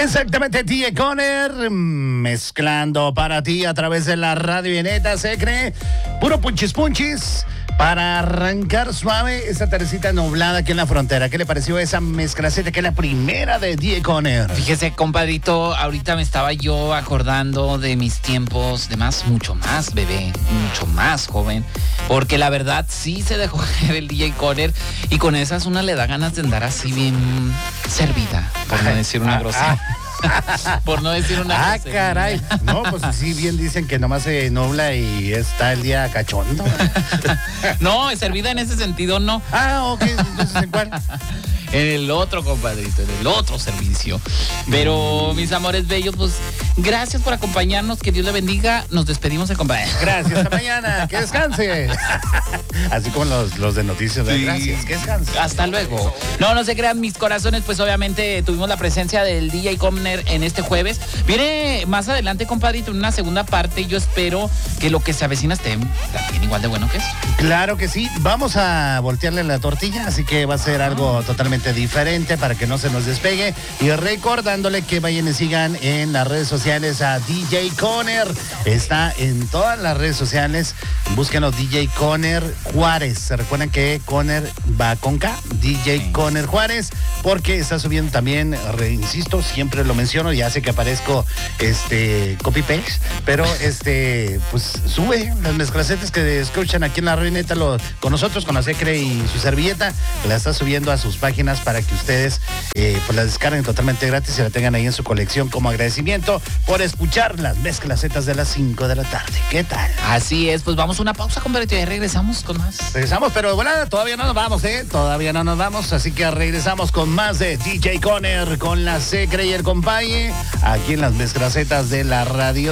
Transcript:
Exactamente, DJ Conner, mezclando para ti a través de la radio Neta, se cree puro punchis punchis para arrancar suave esa tardecita nublada aquí en la frontera. ¿Qué le pareció esa mezclaceta que es la primera de DJ Conner? Fíjese, compadrito, ahorita me estaba yo acordando de mis tiempos de mucho más bebé, mucho más joven, porque la verdad sí se dejó ver el DJ Conner y con esas una le da ganas de andar así bien servida, por no decir una grosería. Por no decir una grosería. Caray. No, pues sí, bien dicen que nomás se nubla y está el día cachondo. No, servida en ese sentido no. Ok, entonces ¿en cuál? En el otro, compadrito, en el otro servicio. Pero, mis amores bellos, pues, gracias por acompañarnos. Que Dios le bendiga. Nos despedimos de compadre. Gracias, hasta mañana. Que descanse. Así como los de noticias. Sí. Gracias, que descanse. Hasta luego. No se crean mis corazones, pues obviamente tuvimos la presencia del DJ Conner en este jueves. Viene más adelante, compadrito, en una segunda parte. Yo espero que lo que se avecina esté también igual de bueno que eso. Claro que sí. Vamos a voltearle la tortilla, así que va a ser algo totalmente diferente para que no se nos despegue. Y recordándole que vayan y sigan en las redes sociales a DJ Conner. Está en todas las redes sociales. Búsquenlo, DJ Conner Juárez. Se recuerdan que Conner va con K. DJ Conner Juárez, porque está subiendo también, insisto, siempre lo menciono, ya sé que aparezco copy-paste, pero pues sube las mezclacetas que escuchan aquí en la Neta con nosotros, con la Secre y su servilleta, la está subiendo a sus páginas para que ustedes pues la descarguen totalmente gratis y la tengan ahí en su colección como agradecimiento por escuchar las mezclacetas de las 5 de la tarde. ¿Qué tal? Así es, pues vamos a una pausa, compadrito, y regresamos con más. Regresamos, pero bueno, todavía no nos vamos, todavía no nos vamos, así que regresamos con más de DJ Conner, con la Secre y el compañe, aquí en las mezclacetas de la radio.